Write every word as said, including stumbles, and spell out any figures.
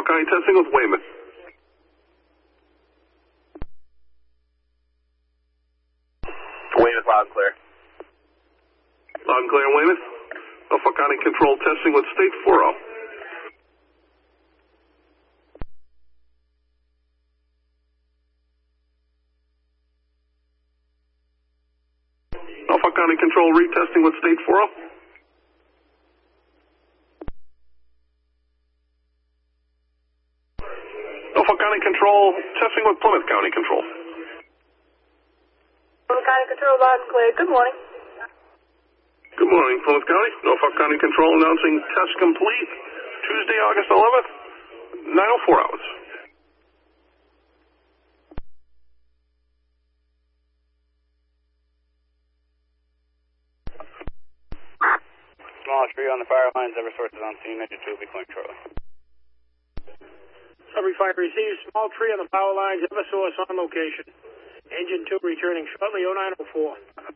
Norfolk County testing with Weymouth. Weymouth, loud and clear. Loud and clear in Weymouth. Norfolk County Control testing with State four oh. Norfolk County Control retesting with State four oh. Norfolk County Control testing with Plymouth County Control. Plymouth County Control, loud and clear. Good morning. Good morning, Plymouth County. Norfolk County Control announcing test complete. Tuesday, August eleventh, nine oh four hours. Small tree on the fire lines. Every source is on scene. Engine two will be calling shortly. Sudbury Fire receives small tree on the power lines. Eversource on location. Engine two returning shortly. oh nine oh four.